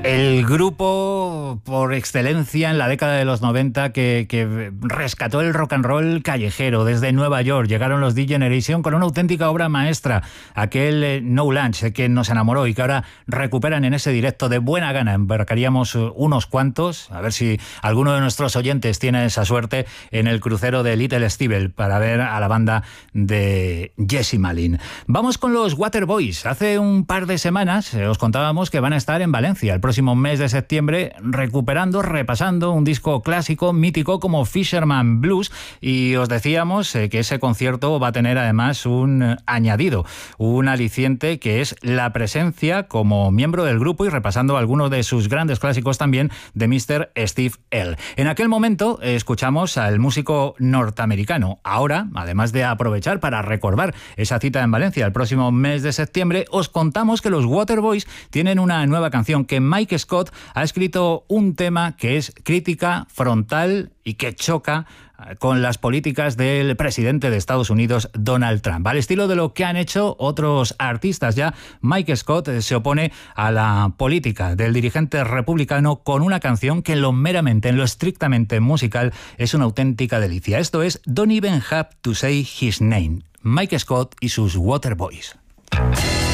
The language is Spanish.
El grupo por excelencia en la década de los 90 que rescató el rock and roll callejero desde Nueva York. Llegaron los D-Generation con una auténtica obra maestra, aquel No Lunch que nos enamoró y que ahora recuperan en ese directo de buena gana. Embarcaríamos unos cuantos, a ver si alguno de nuestros oyentes tiene esa suerte, en el crucero de Little Stevel para ver a la banda de Jesse Malin. Vamos con los Waterboys. Hace un par de semanas os contábamos que van a estar en Valencia el próximo mes de septiembre, repasando un disco clásico, mítico como Fisherman Blues, y os decíamos que ese concierto va a tener además un añadido, un aliciente, que es la presencia como miembro del grupo y repasando algunos de sus grandes clásicos también de Mr. Steve Earle. En aquel momento escuchamos al músico norteamericano. Ahora, además de aprovechar para recordar esa cita en Valencia el próximo mes de septiembre, os contamos que los Waterboys tienen una nueva canción, que Mike Scott ha escrito un tema que es crítica frontal y que choca con las políticas del presidente de Estados Unidos, Donald Trump. Al estilo de lo que han hecho otros artistas ya, Mike Scott se opone a la política del dirigente republicano con una canción que en lo estrictamente musical es una auténtica delicia. Esto es Don't Even Have to Say His Name. Mike Scott y sus Waterboys.